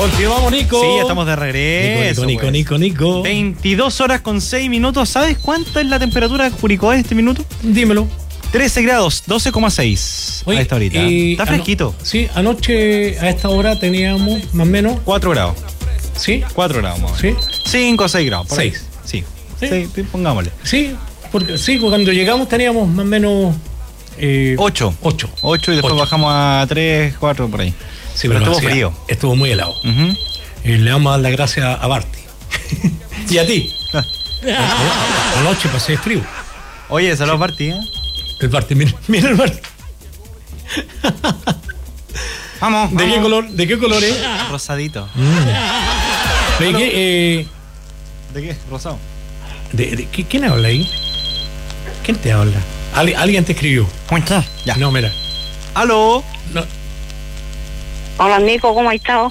Continuamos, Nico. Sí, estamos de regreso. Nico. 22 horas con 6 minutos. ¿Sabes cuánta es la temperatura de Curicó en este minuto? Dímelo. 13 grados, 12,6 a esta horita. Está fresquito. Sí, anoche a esta hora teníamos más o menos 4 grados. ¿Sí? 4 grados más o ¿Sí? menos. 5 o 6 grados. 6. Sí. ¿Sí? Sí, pongámosle. Sí, porque sí, cuando llegamos teníamos más o menos 8 y después bajamos a 3, 4 por ahí. Sí, pero estuvo frío. Estuvo muy helado. Le vamos a dar las gracias a Barty. Y a ti. Anoche pasé frío. Oye, saludos Barty, ¿eh? El Barty, mira el Barty. Vamos. ¿De qué color es? Rosadito. ¿De qué? ¿De qué? Rosado. ¿Quién habla ahí? ¿Quién te habla? Alguien te escribió. ¿Cómo estás? Ya. No, mira. ¿Aló? No. Hola, Nico, ¿cómo has estado?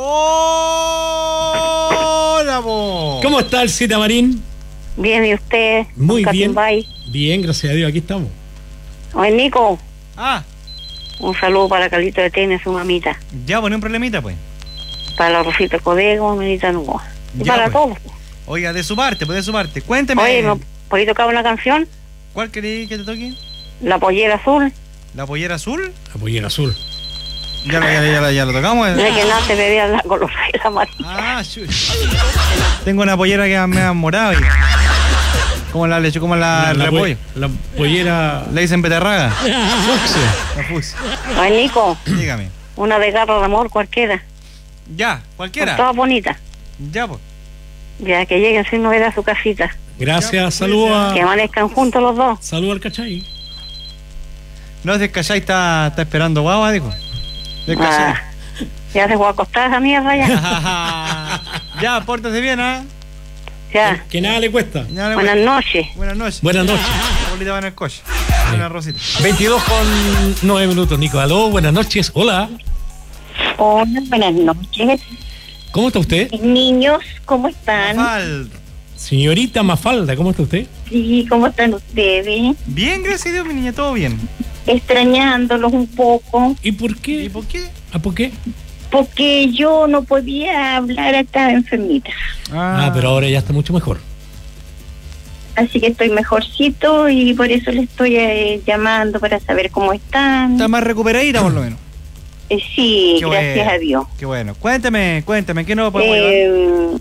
¡Hola, vos! ¿Cómo está el Cita Marín? Bien, ¿y usted? Muy bien. Bye. Bien, gracias a Dios, aquí estamos. Oye, Nico, Ah, un saludo para Carlito de Tenis, su mamita. ya, poné un problemita, pues. Para la Rosita Codego, mamita Nueva. Y Ya, para pues. todos. Oiga, de su parte, pues de su parte. Cuénteme. Oye, ¿me podéis tocar una canción? ¿Cuál queréis que te toque? La pollera azul. ¿La pollera azul? La pollera azul. Ya lo tocamos. Mira que nace bebía la colorada amarilla. Ah, tengo una pollera que me ha morado. Como la leche, como la repollo. La pollera. Le dicen beterraga. Fucsia. La fucsia. Oye, Nico, Dígame. una de garra de amor cualquiera. Ya, cualquiera. Todas bonitas. Ya, pues. Ya que lleguen sin novedad a su casita. Gracias, saludos Que a. amanezcan juntos los dos. Saludos al Cachai. No, es que está esperando guagua, dijo. Ya se fue a acostar esa mierda ya. Ya, pórtese bien, ¿ah? Ya. Que nada le cuesta. Buenas noches. Buenas noches. Buenas noches. Abuelita va en el coche. Buenas Rosita. 22 con 9 minutos, Nico. Aló, buenas noches. Hola. Hola, buenas noches. ¿Cómo está usted? Niños, ¿cómo están? Mafalda. Señorita Mafalda, ¿cómo está usted? Sí, ¿cómo están ustedes? Bien, gracias a Dios, mi niña, todo bien. Extrañándolos un poco, ¿Y por qué? ¿Y por qué? ¿Ah, por qué? porque yo no podía hablar, estaba enfermita. Pero ahora ya está mucho mejor. Así que estoy mejorcito y por eso le estoy llamando para saber cómo están. Está más recuperadita, por lo menos. Sí, Qué gracias bueno, a Dios. Qué bueno. Cuéntame, ¿qué no podemos ayudar?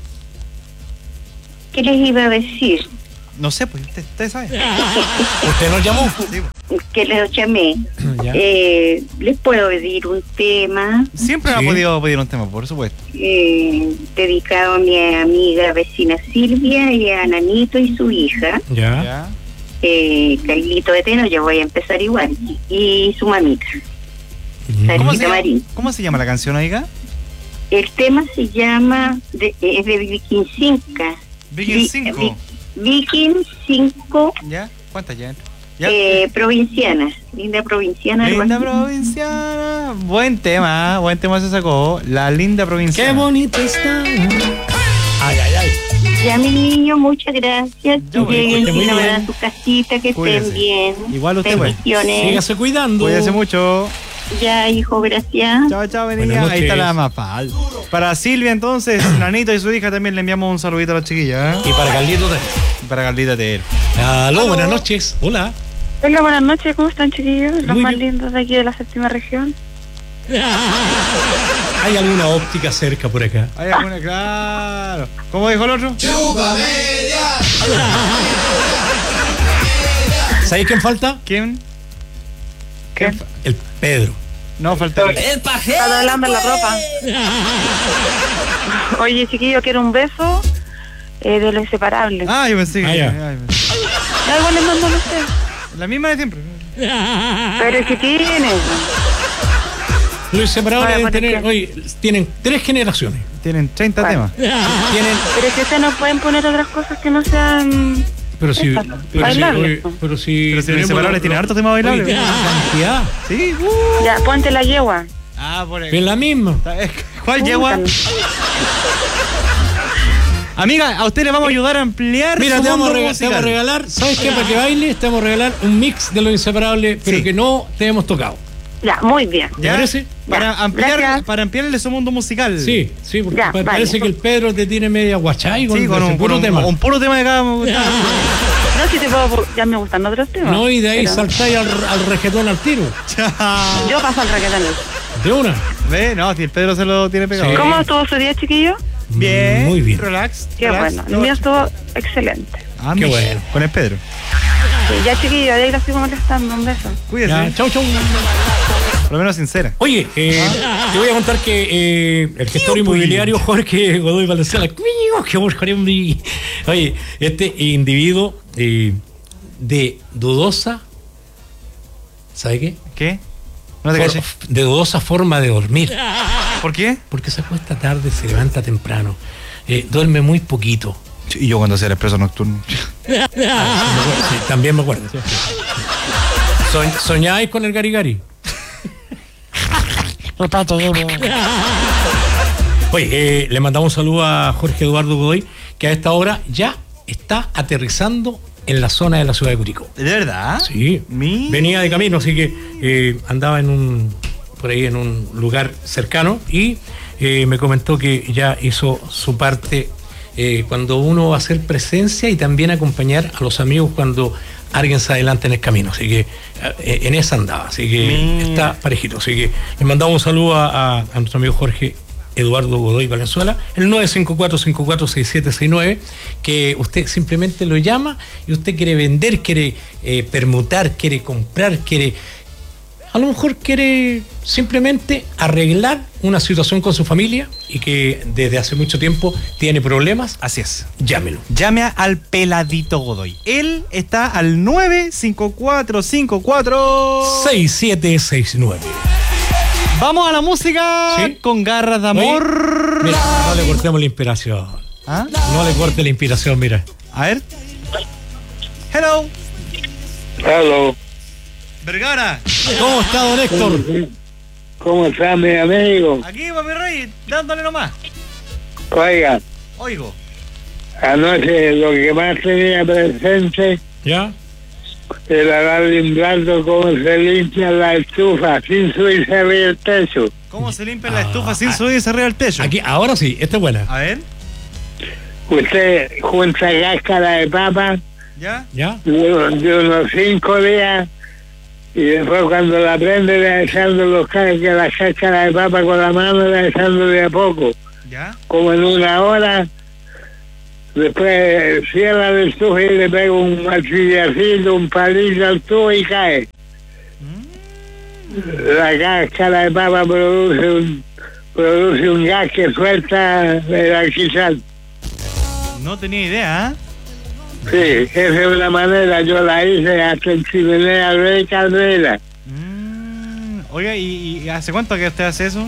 ¿Qué les iba a decir? No sé, pues usted sabe. ¿Usted nos llamó? Sí, Que les llamé. Ya. Les puedo pedir un tema siempre me Sí. ha podido pedir un tema, por supuesto. dedicado a mi amiga vecina Silvia y a Nanito y su hija. Ya. Ya. Carlito de Teno, yo voy a empezar igual. Y su mamita, ¿Cómo Sarita Marín. se llama la canción, oiga? El tema se llama, es de Viking 5. Viking 5. Viking 5 ¿Ya? ¿Cuántas ya? ¿Ya? provinciana, linda provinciana. algo Linda así. provinciana. Buen tema se sacó. La linda provinciana. Qué bonito está. Ay. Ya, mi niño, muchas gracias. Yo voy, Lleguen esté muy sin novedad bien. a su casita, que Cuídese. estén bien. Igual usted, pues. Bendiciones. Sígase cuidando. Cuídese mucho. Ya, hijo, gracias. Chao, chao, Buenas bendiga. Ahí está noches. la Mafal. Para Silvia, entonces, Nanito y su hija también le enviamos un saludito a la chiquilla. ¿Eh? Y para Carlito también. Y para Carlita Ter. Aló, buenas noches. Hola. Hola, buenas noches, ¿cómo están, chiquillos? Los Muy más bien. lindos de aquí de la séptima región. ¿Hay alguna óptica cerca por acá? Hay alguna, claro. ¿Cómo dijo el otro? ¿Sabéis quién falta? ¿Quién? El Pedro. No, falta. Está doblando la ropa. Oye, chiquillo, quiero un beso de lo inseparable. Ah, yo pensé que. Ah, ya. ay, pensé. Ya, igual les mando a usted. La misma de siempre. Pero si tiene. Los inseparables Vaya, deben tener, ¿qué? oye, tienen 3 generaciones. Tienen 30 Vale. temas. Tienen, Pero si ustedes no pueden poner otras cosas que no sean... pero si, Bailables, oye, pues. pero si Pero si los tenemos inseparables tienen hartos temas bailables. Oye, tienen cantidad. Sí, Ya, ponte la yegua. Ah, por Es la misma. ¿Cuál yegua? Puta. Amiga, a usted le vamos a ayudar a ampliar. Mira, su te vamos mundo a musical. regalar, ¿sabes qué? Para que baile, te vamos a regalar un mix de los inseparables, pero Sí. que no te hemos tocado. Ya, muy bien. ¿Te parece? Para gracias. ampliarle su mundo musical. Sí, porque Ya, parece vale. que el Pedro te tiene media guachai con, Sí, con un puro tema. Un puro tema de cada. No, si te puedo, ya me gustan otros temas. No, y de ahí pero saltáis al reggaetón al tiro. yo paso al reggaetón. De una. ¿Ve? No, si el Pedro se lo tiene pegado. Sí. ¿Cómo estuvo su día, chiquillo? Bien. Muy bien. Relax. Qué relax. bueno. El mío estuvo excelente. Ah, Qué mira, bueno. Con el Pedro. Sí, ya, chiquillo, de ahí lo sigo molestando. Un beso. Cuídese. Ya, chau. Por lo menos sincera. Oye, te voy a contar que el gestor inmobiliario Jorge Godoy Valenzuela, oye, este individuo de dudosa, ¿sabe qué? ¿Qué? No te caché. De dudosa forma de dormir, ¿Por qué? porque se acuesta tarde, se levanta temprano, duerme muy poquito. Y yo cuando hacía el expreso nocturno. Sí, también me acuerdo. ¿Soñáis con el Garigari? Oye, le mandamos un saludo a Jorge Eduardo Godoy, que a esta hora ya está aterrizando en la zona de la ciudad de Curicó. ¿De verdad? Sí, venía de camino, así que andaba por ahí en un lugar cercano y me comentó que ya hizo su parte cuando uno va a hacer presencia y también acompañar a los amigos cuando alguien se adelanta en el camino, así que en esa andaba, así que está parejito, así que le mandamos un saludo a nuestro amigo Jorge Eduardo Godoy Valenzuela, el 954-546769, que usted simplemente lo llama y usted quiere vender, quiere permutar, quiere comprar, a lo mejor quiere simplemente arreglar una situación con su familia y que desde hace mucho tiempo tiene problemas. Así es. Llámelo. Llame al Peladito Godoy. Él está al 954-54-6769. Vamos a la música. ¿Sí? Con garras de amor. Mira, no le cortemos la inspiración. ¿Ah? No le corte la inspiración, mira. A ver. Hello. Hello. Vergara. ¿Cómo está, don Héctor? ¿Cómo está mi amigo? Aquí, papi Rey, dándole nomás. Oiga, Oigo. anoche lo que más tenía presente ¿Ya? era darle un rato cómo se limpia la estufa sin subirse arriba el techo. ¿Cómo se limpia la estufa sin subirse arriba del techo? Aquí, ahora sí, esta es buena. A ver. Usted junta cáscara de papa ¿Ya? ¿Ya? de unos 5 días y después cuando la prende le echando la cáscara de papa con la mano le echando de a poco, ¿Ya? como en 1 hora. Después cierra el estufa y le pega un martillacito, un palillo al tubo y cae. La cáscara de papa produce un gas que suelta el alquitrán. No tenía idea, ¿eh? Sí, esa es una manera, yo la hice hasta en chimenea de caldera. Oiga, ¿y hace cuánto que usted hace eso?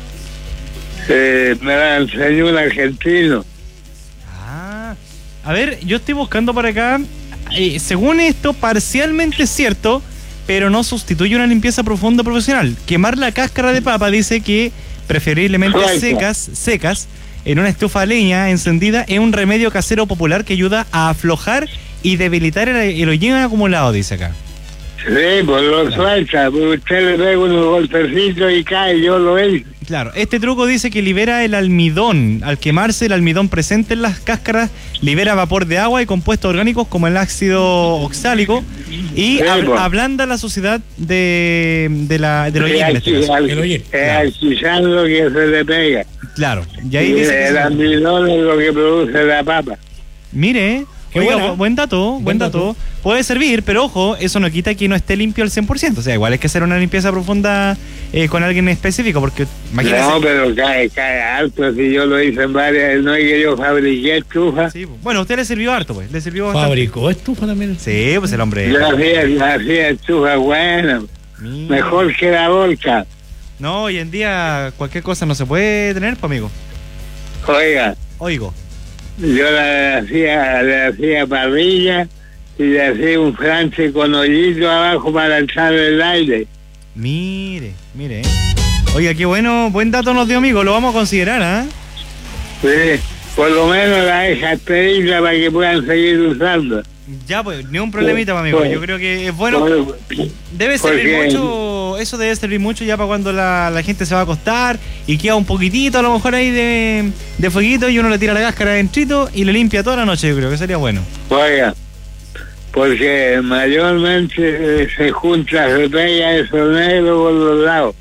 Me la enseñó un argentino. Ah. A ver, yo estoy buscando por acá. Según esto, parcialmente es cierto, pero no sustituye una limpieza profunda profesional. Quemar la cáscara de papa dice que preferiblemente Suelta. secas en una estufa a leña encendida es un remedio casero popular que ayuda a aflojar y debilitar el hollín acumulado, dice acá. Sí, pues lo suelta, pues usted le pega unos golpecitos y cae, yo lo hice. Claro, este truco dice que libera el almidón. Al quemarse el almidón presente en las cáscaras, libera vapor de agua y compuestos orgánicos como el ácido oxálico y Sí, pues. ablanda la suciedad del hollín en este caso. El hollín. Es alquizando que se le pega. Claro, y ahí Y dice el que almidón es lo que produce la papa. mire, Qué oiga, buena. buen dato. Puede servir, pero ojo, eso no quita que no esté limpio al 100%. O sea, igual hay que hacer una limpieza profunda con alguien específico, porque imagínese. No, pero cae alto, si yo lo hice en varias, no es que yo fabriqué estufa. Sí, pues. Bueno, a usted le sirvió harto, pues. Le sirvió bastante. Fabricó estufa también. Sí, pues el hombre. Yo hacía estufa buena, Mira. mejor que la volca. No, hoy en día cualquier cosa no se puede tener, pues, amigo. Oiga, Oigo. yo le hacía parrilla y le hacía un franche con hoyito abajo para echar el aire. Mire. Oiga, qué bueno, buen dato nos dio, amigo. Lo vamos a considerar, ¿ah? Sí, por lo menos la deja experiencia para que puedan seguir usando. Ya, pues, ni un problemita, pues, amigo. Yo creo que es bueno. Debe servir mucho, eso debe servir mucho ya para cuando la gente se va a acostar y queda un poquitito a lo mejor ahí de fueguito y uno le tira la cáscara adentrito y le limpia toda la noche, yo creo que sería bueno. Oiga, porque mayormente se junta, se pega eso negro por los lados.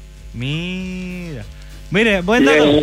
Mire, buen dato.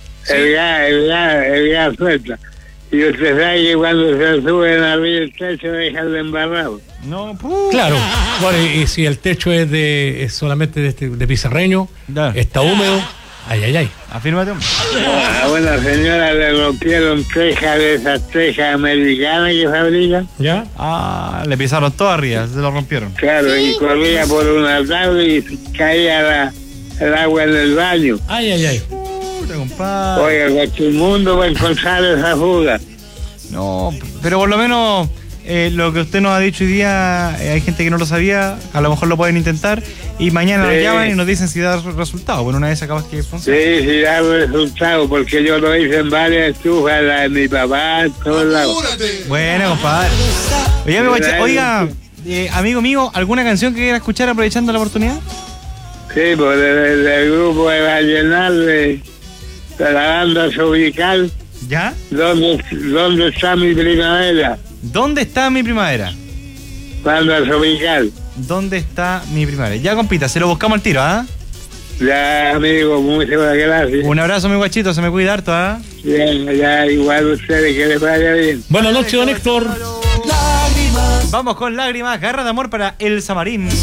El gas suelta. Y usted sabe que cuando se suben arriba el techo dejan de embarrado. No, Claro, bueno, y si el techo es solamente de pizarreño, Ya. está húmedo, ay. Afírmate, hombre. A una señora le rompieron tejas de esas tejas americanas que fabrican. ¿Ya? Le pisaron todo arriba, se lo rompieron. Claro, y corría por una tabla y caía el agua en el baño. Ay. Puta, compadre. Oiga, que el mundo va a encontrar esa fuga. No, pero por lo menos lo que usted nos ha dicho hoy día, hay gente que no lo sabía, a lo mejor lo pueden intentar y mañana nos llaman y nos dicen si da resultado. Bueno, una vez acabas que funciona. Sí, da resultado, porque yo lo hice en varias estufas, la de mi papá, en todos lados. Bueno, compadre. Oiga, amigo mío, ¿alguna canción que quiera escuchar aprovechando la oportunidad? Sí, pues del grupo de Vallenar, de la banda Sobical. ¿Ya? ¿Dónde está mi primavera? ¿Dónde está mi primavera? Banda Sobical. ¿Dónde está mi primavera? Ya, compita, se lo buscamos al tiro, ¿ah? Ya, amigo, muchas gracias. Un abrazo, mi guachito, se me cuida harto, ¿ah? Ya, igual ustedes, que les vaya bien. Buenas noches, don Héctor. Vamos con Lágrimas, Garra de Amor para El Samarín.